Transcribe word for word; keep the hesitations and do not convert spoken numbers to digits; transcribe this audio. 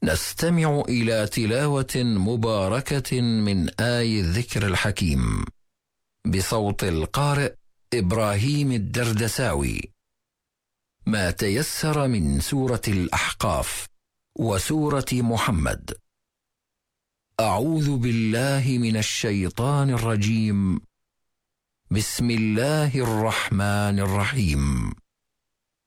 نستمع إلى تلاوة مباركة من آي الذكر الحكيم بصوت القارئ إبراهيم الدردساوي. ما تيسر من سورة الأحقاف وسورة محمد. أعوذ بالله من الشيطان الرجيم. بسم الله الرحمن الرحيم.